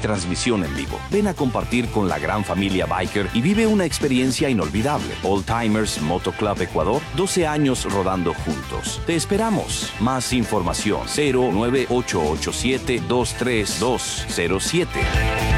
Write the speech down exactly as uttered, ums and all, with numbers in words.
transmisión en vivo. Ven a compartir con la gran familia biker y vive una experiencia inolvidable. Old Timers Moto Club Ecuador, doce años rodando juntos. Te esperamos. Más información: cero nueve ocho ocho siete dos tres dos cero siete.